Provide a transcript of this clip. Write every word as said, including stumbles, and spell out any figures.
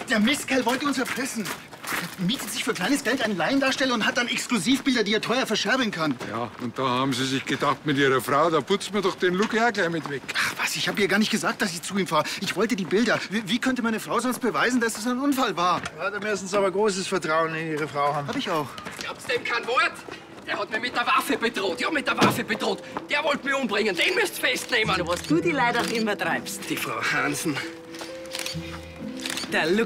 Der Mistkerl wollte uns erpressen. Er mietet sich für kleines Geld einen Laiendarsteller und hat dann Exklusivbilder, die er teuer verscherbeln kann. Ja, und da haben sie sich gedacht mit ihrer Frau, da putzen wir doch den Luki auch gleich mit weg. Ach was, ich habe ihr gar nicht gesagt, dass ich zu ihm fahre. Ich wollte die Bilder. Wie, wie könnte meine Frau sonst beweisen, dass es ein Unfall war? Ja, da müssen Sie aber großes Vertrauen in Ihre Frau haben. Hab ich auch. Glaubst du dem kein Wort? Der hat mich mit der Waffe bedroht. Ja, mit der Waffe bedroht. Der wollte mich umbringen. Den müsst ihr festnehmen. So, was du die Leute auch immer treibst. Die Frau Hansen. Der Luki